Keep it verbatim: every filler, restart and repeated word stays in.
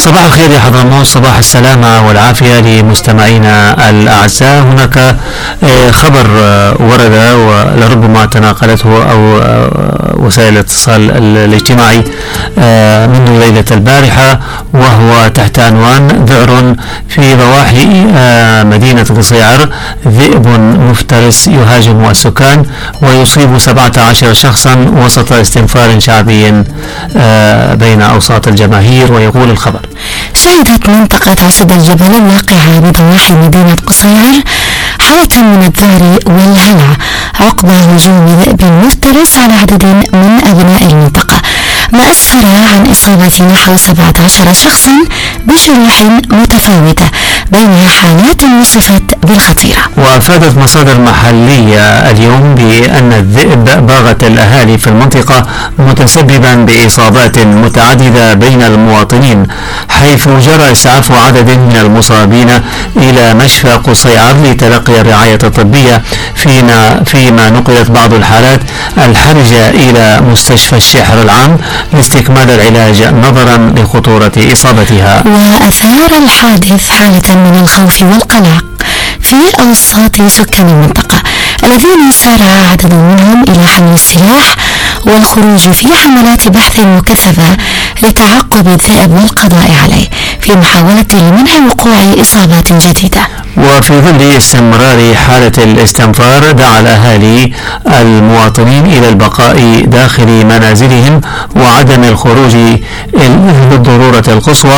صباح الخير يا حضرموت، صباح السلامة والعافية لمستمعينا الأعزاء. هناك خبر ورد ولربما تناقلته أو وسائل الاتصال الاجتماعي منذ ليلة البارحة، وهو تحت عنوان: ذعر في ضواحي مدينة قصيعر، ذئب مفترس يهاجم السكان ويصيب سبعة عشر شخصا وسط استنفار شعبي بين أوساط الجماهير. ويقول الخبر: شهدت منطقة عشب الجبل الواقعة بضواحي مدينة قصيعر حالة من الذعر والهلع عقب هجوم ذئب مفترس على عدد من أبناء المنطقة، ما أسفر عن إصابة نحو سبعة عشر شخصا بجروح متفاوتة، بينها حالات وصفت بالخطيرة. وأفادت مصادر محلية اليوم بأن الذئب باغت الأهالي في المنطقة، متسببا بإصابات متعددة بين المواطنين، حيث جرى إسعاف عدد من المصابين إلى مشفى قصيعر لتلقي الرعاية الطبية، فيما, فيما نقلت بعض الحالات الحرجة إلى مستشفى الشحر العام لاستكمال العلاج نظرا لخطورة إصابتها. وأثار الحادث حالة من الخوف والقلق في أوساط سكان المنطقة، الذين سارع عدد منهم إلى حمل السلاح والخروج في حملات بحث مكثفة لتعقب الذئب والقضاء عليه في محاولة لمنع وقوع إصابات جديدة. وفي ظل استمرار حالة الاستنفار، دعا الأهالي المواطنين إلى البقاء داخل منازلهم وعدم الخروج للضرورة القصوى،